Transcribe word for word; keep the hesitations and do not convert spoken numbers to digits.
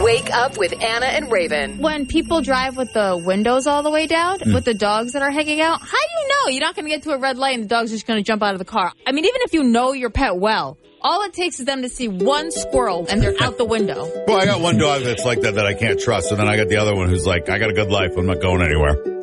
Wake up with Anna and Raven. When people drive with the windows all the way down, Mm. with the dogs that are hanging out, how do you know you're not going to get to a red light and the dog's just going to jump out of the car? I mean, even if you know your pet well, all it takes is them to see one squirrel and they're out the window. Well, I got one dog that's like that that I can't trust, and then I got the other one who's like, I got a good life. I'm not going anywhere.